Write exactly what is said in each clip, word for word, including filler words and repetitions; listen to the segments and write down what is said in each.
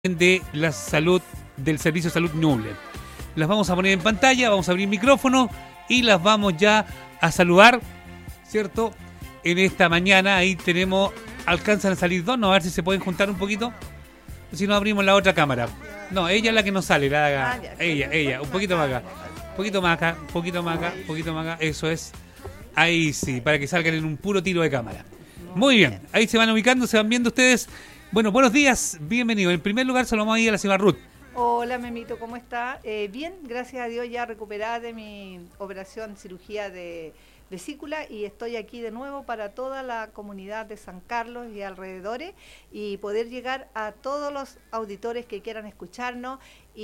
de la salud, del Servicio de Salud Ñuble. Las vamos a poner en pantalla, vamos a abrir micrófono y las vamos ya a saludar, ¿cierto? En esta mañana, ahí tenemos, alcanzan a salir dos, no, a ver si se pueden juntar un poquito. Si no, abrimos la otra cámara. No, ella es la que nos sale, la, ella, ella, un poquito más acá, un poquito más acá, un poquito más acá, un poquito más acá, eso es. Ahí sí, para que salgan en un puro tiro de cámara. Muy bien, ahí se van ubicando, se van viendo ustedes. Bueno, buenos días, bienvenido. En primer lugar, saludamos ahí a la señora Ruth. Hola, Memito, ¿cómo está? Eh, bien, gracias a Dios, ya recuperada de mi operación, cirugía de vesícula, y estoy aquí de nuevo para toda la comunidad de San Carlos y alrededores y poder llegar a todos los auditores que quieran escucharnos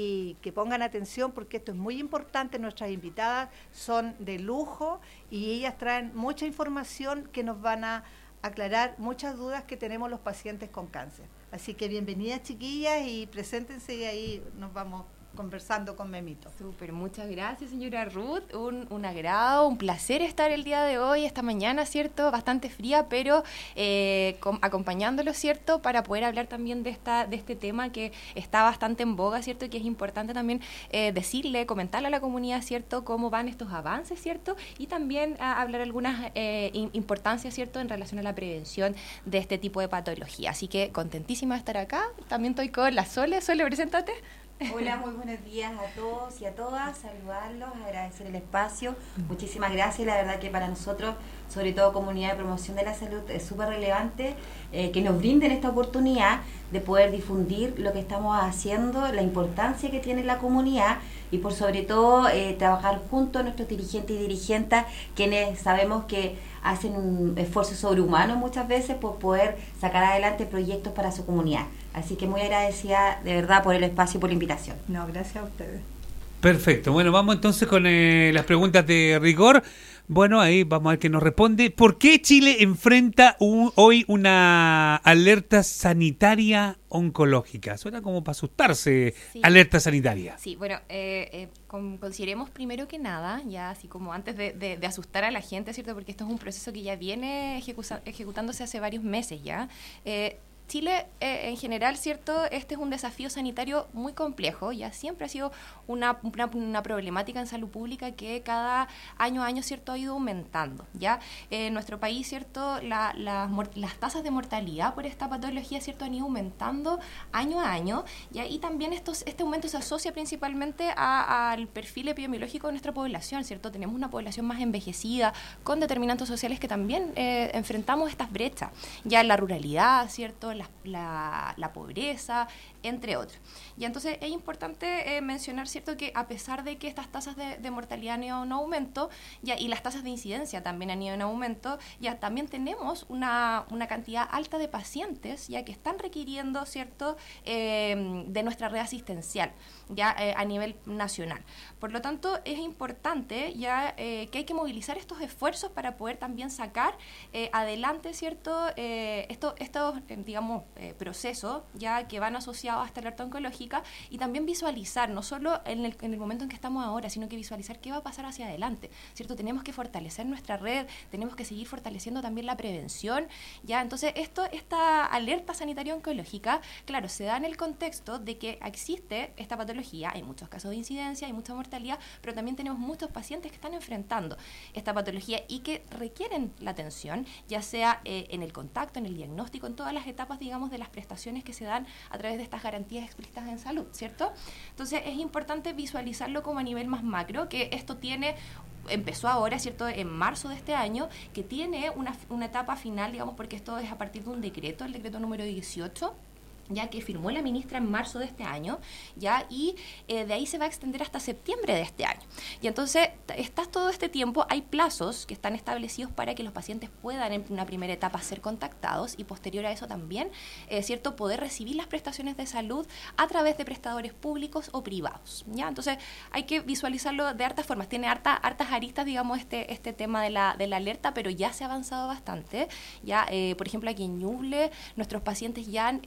y que pongan atención porque esto es muy importante. Nuestras invitadas son de lujo y ellas traen mucha información que nos van a aclarar muchas dudas que tenemos los pacientes con cáncer. Así que bienvenidas, chiquillas, y preséntense y ahí nos vamos conversando con Memito. Súper, muchas gracias, señora Ruth. Un, un agrado, un placer estar el día de hoy, esta mañana, ¿cierto? Bastante fría, pero eh, com- acompañándolo, ¿cierto? Para poder hablar también de esta de este tema que está bastante en boga, ¿cierto? Y que es importante también eh, decirle, comentarle a la comunidad, ¿cierto? Cómo van estos avances, ¿cierto? Y también a hablar algunas eh, in- importancias, ¿cierto? En relación a la prevención de este tipo de patología. Así que contentísima de estar acá. También estoy con la Sole. Sole, preséntate. Hola, muy buenos días a todos y a todas, saludarlos, agradecer el espacio, muchísimas gracias. La verdad que para nosotros, sobre todo Comunidad de Promoción de la Salud, es súper relevante eh, que nos brinden esta oportunidad de poder difundir lo que estamos haciendo, la importancia que tiene la comunidad y por sobre todo eh, trabajar junto a nuestros dirigentes y dirigentas, quienes sabemos que hacen un esfuerzo sobrehumano muchas veces por poder sacar adelante proyectos para su comunidad. Así que muy agradecida de verdad por el espacio y por la invitación. No, gracias a ustedes. Perfecto, bueno, vamos entonces con eh, las preguntas de rigor. Bueno, ahí vamos a ver qué nos responde. ¿Por qué Chile enfrenta un, hoy una alerta sanitaria oncológica? Suena como para asustarse, sí. Alerta sanitaria. Sí, bueno, eh, eh, con, consideremos primero que nada, ya así como antes de, de, de asustar a la gente, ¿cierto? Porque esto es un proceso que ya viene ejecuta, ejecutándose hace varios meses ya. Eh, Chile, eh, en general, ¿cierto? Este es un desafío sanitario muy complejo, ya siempre ha sido una, una, una problemática en salud pública que cada año a año, ¿cierto?, ha ido aumentando, ¿ya? Eh, en nuestro país, ¿cierto?, la, la, las tasas de mortalidad por esta patología, ¿cierto?, han ido aumentando año a año, ¿ya? Y también estos, este aumento se asocia principalmente a, al perfil epidemiológico de nuestra población, ¿cierto? Tenemos una población más envejecida, con determinantes sociales que también eh, enfrentamos estas brechas, ya en la ruralidad, ¿cierto?, La, la, la pobreza, entre otros. Y entonces es importante eh, mencionar, ¿cierto?, que a pesar de que estas tasas de, de mortalidad han ido en aumento, ya, y las tasas de incidencia también han ido en aumento, ya también tenemos una, una cantidad alta de pacientes ya que están requiriendo, ¿cierto?, eh, de nuestra red asistencial, ya eh, a nivel nacional. Por lo tanto, es importante ya eh, que hay que movilizar estos esfuerzos para poder también sacar eh, adelante, ¿cierto?, eh, estos, estos eh, digamos, Eh, procesos ya que van asociados a esta alerta oncológica y también visualizar, no solo en el, en el momento en que estamos ahora, sino que visualizar qué va a pasar hacia adelante, ¿cierto? Tenemos que fortalecer nuestra red, tenemos que seguir fortaleciendo también la prevención, ¿ya? Entonces, esto, esta alerta sanitaria oncológica, claro, se da en el contexto de que existe esta patología, hay muchos casos de incidencia, hay mucha mortalidad, pero también tenemos muchos pacientes que están enfrentando esta patología y que requieren la atención, ya sea eh, en el contacto, en el diagnóstico, en todas las etapas, digamos, de las prestaciones que se dan a través de estas garantías explícitas en salud, ¿cierto? Entonces es importante visualizarlo como a nivel más macro, que esto tiene, empezó ahora, ¿cierto?, en marzo de este año, que tiene una, una etapa final, digamos, porque esto es a partir de un decreto, el decreto número dieciocho, ya que firmó la ministra en marzo de este año, ya, y eh, de ahí se va a extender hasta septiembre de este año. Y entonces, está todo este tiempo, hay plazos que están establecidos para que los pacientes puedan en una primera etapa ser contactados y posterior a eso también, eh, cierto, poder recibir las prestaciones de salud a través de prestadores públicos o privados, ya. Entonces, hay que visualizarlo de hartas formas. Tiene harta, hartas aristas, digamos, este, este tema de la, de la alerta, pero ya se ha avanzado bastante, ya, eh, por ejemplo, aquí en Ñuble, nuestros pacientes ya están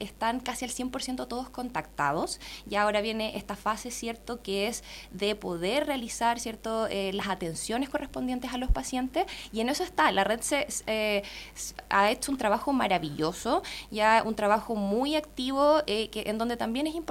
casi al cien por ciento todos contactados. Y ahora viene esta fase, ¿cierto?, que es de poder realizar, ¿cierto?, eh, las atenciones correspondientes a los pacientes, y en eso está. La red se, eh, ha hecho un trabajo maravilloso, ya un trabajo muy activo, eh, que, en donde también es importante